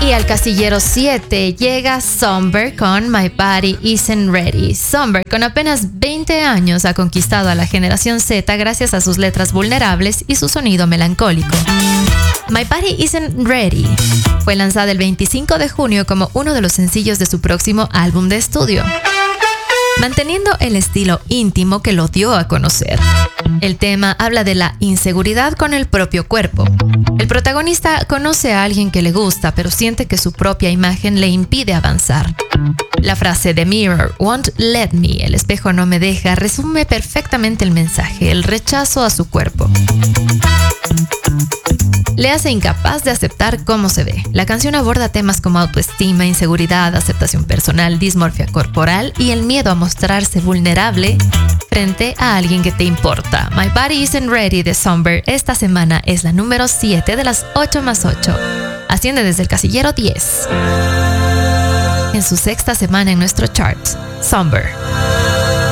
Y al casillero 7 llega Somber con My Body Isn't Ready. Somber, con apenas 20 años, ha conquistado a la generación Z gracias a sus letras vulnerables y su sonido melancólico. My Body Isn't Ready fue lanzada el 25 de junio como uno de los sencillos de su próximo álbum de estudio, manteniendo el estilo íntimo que lo dio a conocer. El tema habla de la inseguridad con el propio cuerpo. El protagonista conoce a alguien que le gusta, pero siente que su propia imagen le impide avanzar. La frase "The mirror won't let me", el espejo no me deja, resume perfectamente el mensaje, el rechazo a su cuerpo. Le hace incapaz de aceptar cómo se ve. La canción aborda temas como autoestima, inseguridad, aceptación personal, dismorfia corporal y el miedo a mostrarse vulnerable frente a alguien que te importa. My Body Isn't Ready de Somber esta semana es la número 7 de las 8 más 8. Asciende desde el casillero 10. En su sexta semana en nuestro chart, Somber.